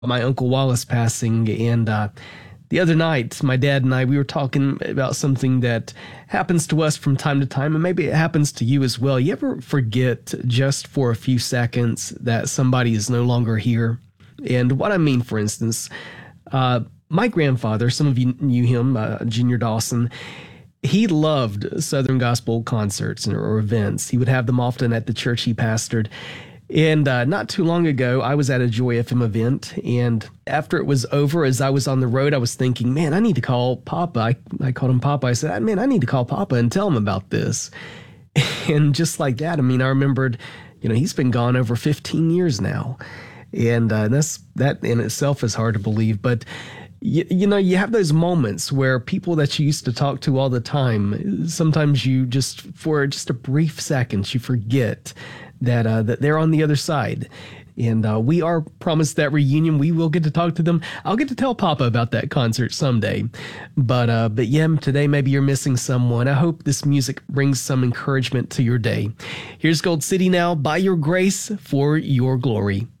my Uncle Wallace passing. And the other night, my dad and I, we were talking about something that happens to us from time to time, and maybe it happens to you as well. You ever forget just for a few seconds that somebody is no longer here? And what I mean, for instance, my grandfather, some of you knew him, Junior Dawson. He loved Southern gospel concerts or events. He would have them often at the church he pastored. And not too long ago, I was at a Joy FM event, and after it was over, as I was on the road, I was thinking, man, I need to call Papa. I called him Papa. I said, man, I need to call Papa and tell him about this. And just like that, I mean, I remembered, he's been gone over 15 years now. And that in itself is hard to believe. But, you have those moments where people that you used to talk to all the time, sometimes you just, for just a brief second, you forget that they're on the other side. And we are promised that reunion. We will get to talk to them. I'll get to tell Papa about that concert someday. But yeah, today maybe you're missing someone. I hope this music brings some encouragement to your day. Here's Gold City now, by your grace, for your glory.